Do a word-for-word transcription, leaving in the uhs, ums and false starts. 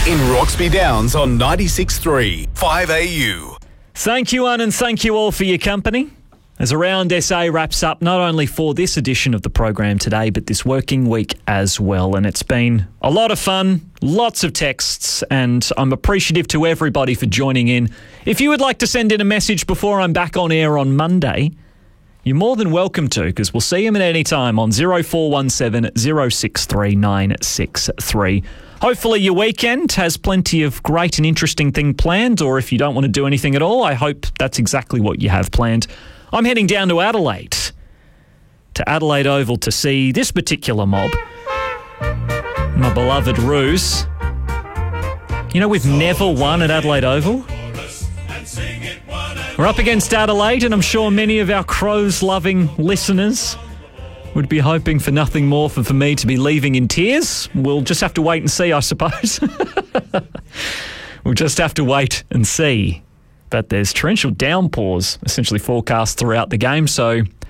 In Roxby Downs on ninety-six point three, five A U. Thank you, one, and thank you all for your company. As Around S A wraps up not only for this edition of the program today, but this working week as well. And it's been a lot of fun, lots of texts, and I'm appreciative to everybody for joining in. If you would like to send in a message before I'm back on air on Monday, you're more than welcome to, because we'll see them at any time on oh four one seven, oh six three nine six three. Hopefully your weekend has plenty of great and interesting things planned, or if you don't want to do anything at all, I hope that's exactly what you have planned. I'm heading down to Adelaide, to Adelaide Oval to see this particular mob, my beloved Roos. You know, we've never won at Adelaide Oval. We're up against Adelaide, and I'm sure many of our Crows-loving listeners would be hoping for nothing more than for me to be leaving in tears. We'll just have to wait and see, I suppose. We'll just have to wait and see. But there's torrential downpours essentially forecast throughout the game, so